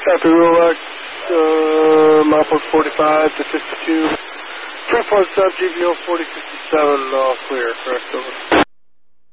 Copy, Rolex, milepost 45 to 52. 347 GVO 4067, all clear, correct, over.